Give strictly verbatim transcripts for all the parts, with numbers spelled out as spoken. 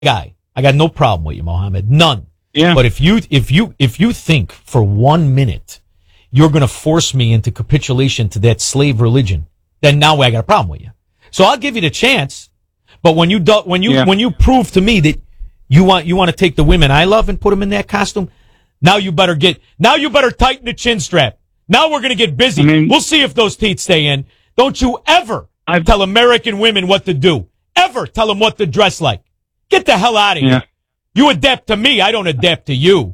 guy. I got no problem with you, Mohammed. None. Yeah. But if you if you if you think for one minute you're going to force me into capitulation to that slave religion, then now I got a problem with you. So I'll give you the chance. But when you do, when you yeah. when you prove to me that you want you want to take the women I love and put them in that costume, now you better get now you better tighten the chin strap. Now we're going to get busy. I mean, we'll see if those teeth stay in. Don't you ever I've, tell American women what to do. Ever tell them what to dress like. Get the hell out of yeah. here. You adapt to me. I don't adapt to you.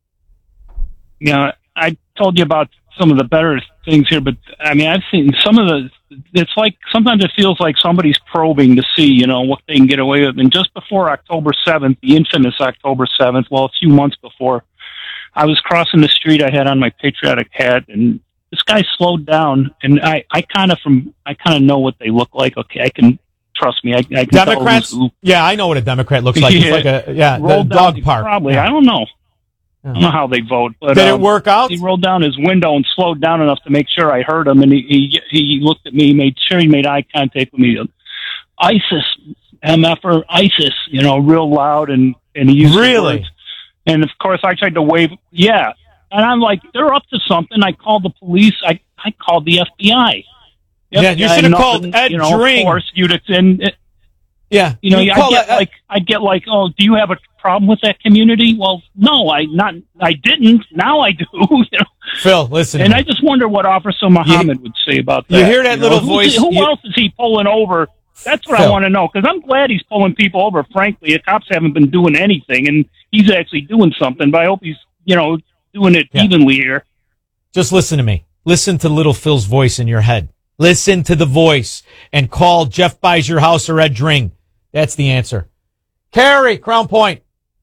Yeah, I told you about some of the better things here, but I mean, I've seen some of the, it's like, sometimes it feels like somebody's probing to see, you know, what they can get away with. And just before October seventh, the infamous October seventh, well, a few months before, I was crossing the street, I had on my patriotic hat, and this guy slowed down, and I, I kind of from, I kind of know what they look like. Okay, I can, trust me, I, I can Democrats? tell who's, yeah, I know what a Democrat looks like. yeah, It's like a, yeah, the rolled dog down, park. Probably, yeah. I don't know. Yeah. I don't know how they vote. But, Did um, it work out? He rolled down his window and slowed down enough to make sure I heard him, and he he, he looked at me, made sure he made eye contact with me. ISIS, M F or ISIS, you know, real loud, and, and he used really? words. And, of course, I tried to wave, yeah. And I'm like, they're up to something. I called the police. I, I called the F B I. The yeah, F B you I should have nothing, called Ed you know, Dring. Of course, you'd and it, yeah, you know, you I call get that, like, I get like, oh, do you have a problem with that community? Well, no, I not, I didn't. Now I do. You know? Phil, listen. And I just wonder what Officer Muhammad you, would say about that. You hear that you little know? voice? Who, who you, else is he pulling over? That's what Phil. I want to know, because I'm glad he's pulling people over. Frankly, the cops haven't been doing anything, and he's actually doing something. But I hope he's, you know, doing it yeah. evenly here. Just listen to me. Listen to little Phil's voice in your head. Listen to the voice and call Jeff Buys Your House or Ed Dring. That's the answer. Carrie, Crown Point.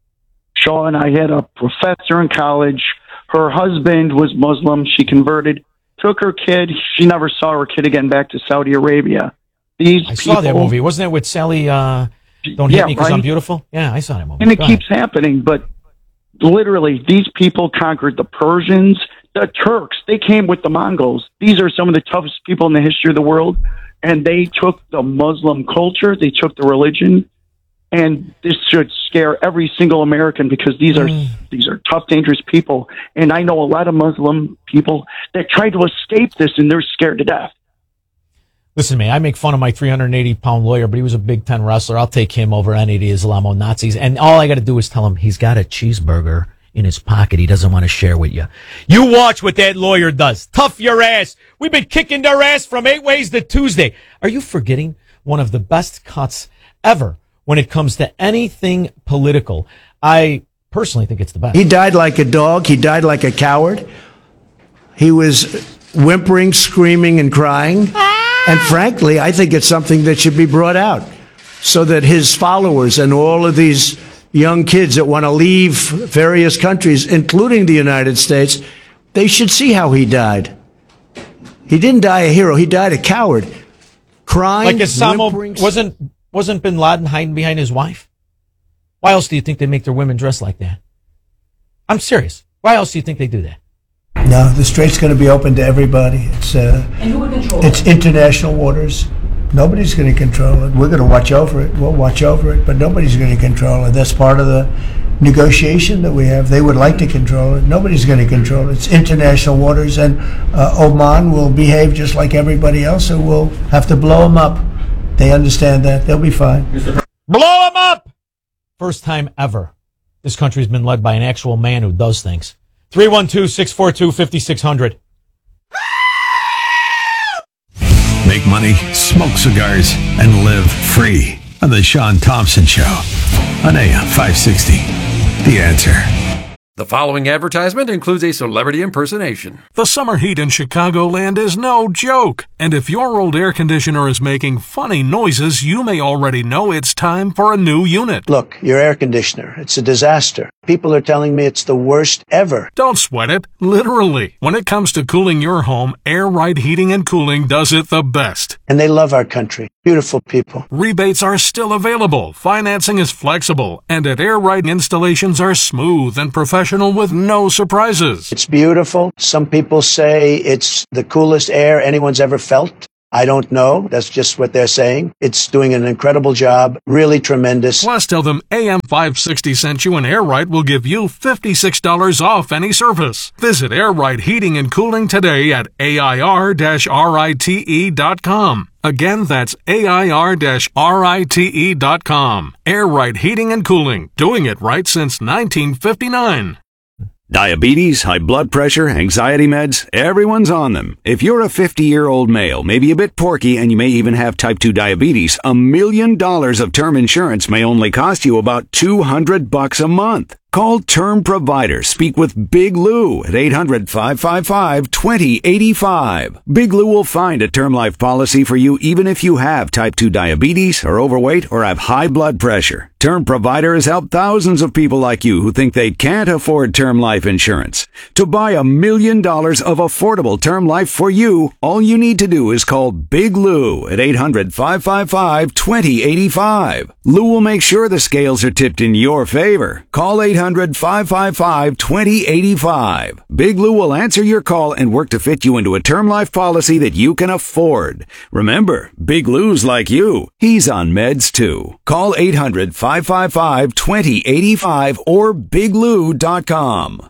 Sean, I had a professor in college. Her husband was Muslim. She converted, took her kid. She never saw her kid again back to Saudi Arabia. These I people, saw that movie. Wasn't it with Sally, uh, Don't Hit yeah, Me Because right? I'm Beautiful? Yeah, I saw that movie. And it Go keeps ahead. happening, but literally, these people conquered the Persians, the Turks. They came with the Mongols. These are some of the toughest people in the history of the world, and they took the Muslim culture, they took the religion, and this should scare every single American, because these are mm. these are tough, dangerous people. And I know a lot of Muslim people that try to escape this, and they're scared to death. Listen to me. I make fun of my three hundred eighty pound lawyer, but he was a Big Ten wrestler. I'll take him over any of the Islamo Nazis. And all I got to do is tell him he's got a cheeseburger in his pocket he doesn't want to share with you. You watch what that lawyer does. Tough your ass. We've been kicking their ass from eight ways to Tuesday. Are you forgetting one of the best cuts ever when it comes to anything political? I personally think it's the best. He died like a dog. He died like a coward. He was whimpering, screaming, and crying. And frankly, I think it's something that should be brought out so that his followers and all of these young kids that want to leave various countries, including the United States, they should see how he died. He didn't die a hero. He died a coward. Crying, like Osama, whimpering. wasn't, wasn't bin Laden hiding behind his wife? Why else do you think they make their women dress like that? I'm serious. Why else do you think they do that? No, the strait's going to be open to everybody. It's uh, and who would control it's it? International waters. Nobody's going to control it. We're going to watch over it. We'll watch over it, but nobody's going to control it. That's part of the negotiation that we have. They would like to control it. Nobody's going to control it. It's international waters, and uh, Oman will behave just like everybody else, so we'll have to blow them up. They understand that. They'll be fine. Blow them up! First time ever this country's been led by an actual man who does things. three one two, six four two, five six zero zero. Make money, smoke cigars, and live free on the Sean Thompson Show on A M five sixty. The Answer. The following advertisement includes a celebrity impersonation. The summer heat in Chicagoland is no joke. And if your old air conditioner is making funny noises, you may already know it's time for a new unit. Look, your air conditioner, it's a disaster. People are telling me it's the worst ever. Don't sweat it. Literally. When it comes to cooling your home, Air Right Heating and Cooling does it the best. And they love our country. Beautiful people. Rebates are still available. Financing is flexible. And at Air Right, installations are smooth and professional with no surprises. It's beautiful. Some people say it's the coolest air anyone's ever felt. I don't know. That's just what they're saying. It's doing an incredible job. Really tremendous. Plus, tell them A M five sixty sent you and Air Right will give you fifty-six dollars off any service. Visit Air Right Heating and Cooling today at A I R rite dot com. Again, that's A I R rite dot com. Air Right Heating and Cooling, doing it right since nineteen fifty-nine. Diabetes, high blood pressure, anxiety meds, everyone's on them. If you're a fifty-year-old male, maybe a bit porky, and you may even have type two diabetes, a million dollars of term insurance may only cost you about two hundred bucks a month. Call Term Provider. Speak with Big Lou at eight hundred, five five five, two zero eight five. Big Lou will find a term life policy for you even if you have type two diabetes, are overweight, or have high blood pressure. Term Provider has helped thousands of people like you who think they can't afford term life insurance. To buy a million dollars of affordable term life for you, all you need to do is call Big Lou at eight hundred, five five five, two zero eight five. Lou will make sure the scales are tipped in your favor. Call eight hundred, five five five, two zero eight five. Big Lou will answer your call and work to fit you into a term life policy that you can afford. Remember, Big Lou's like you. He's on meds too. Call eight hundred, five five five, two zero eight five or big lou dot com.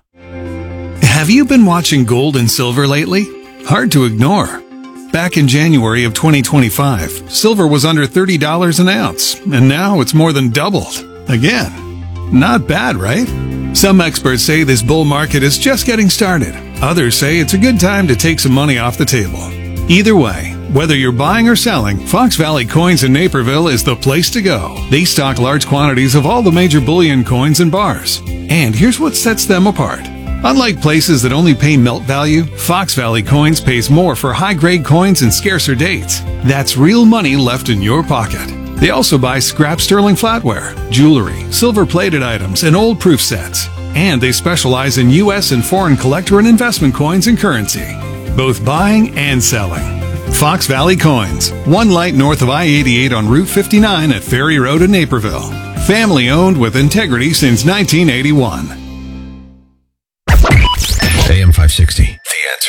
Have you been watching gold and silver lately? Hard to ignore. Back in January of twenty twenty-five, silver was under thirty dollars an ounce, and now it's more than doubled. Again. Not bad, right? Some experts say this bull market is just getting started. Others say it's a good time to take some money off the table. Either way, whether you're buying or selling, Fox Valley Coins in Naperville is the place to go. They stock large quantities of all the major bullion coins and bars. And here's what sets them apart. Unlike places that only pay melt value, Fox Valley Coins pays more for high-grade coins and scarcer dates. That's real money left in your pocket. They also buy scrap sterling flatware, jewelry, silver-plated items, and old proof sets. And they specialize in U S and foreign collector and investment coins and currency, both buying and selling. Fox Valley Coins, one light north of I eighty-eight on Route fifty-nine at Ferry Road in Naperville. Family-owned with integrity since nineteen eighty-one. A M five sixty.